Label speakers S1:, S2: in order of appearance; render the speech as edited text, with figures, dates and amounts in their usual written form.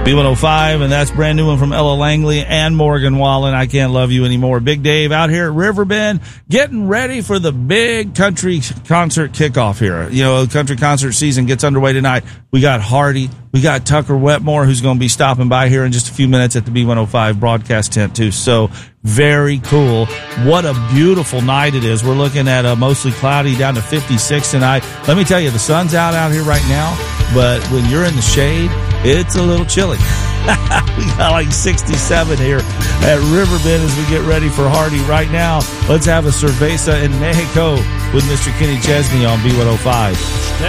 S1: B105, and that's brand new one from Ella Langley and Morgan Wallen. I Can't Love You Anymore. Big Dave out here at Riverbend getting ready for the big country concert kickoff here. You know, country concert season gets underway tonight. We got Hardy. We got Tucker Wetmore, who's going to be stopping by here in just a few minutes at the B105 broadcast tent, too. So very cool. What a beautiful night it is. We're looking at a mostly cloudy down to 56 tonight. Let me tell you, the sun's out here right now, but when you're in the shade, it's a little chilly. We got like 67 here at Riverbend as we get ready for Hardy right now. Let's have a cerveza in Mexico with Mr. Kenny Chesney on B105.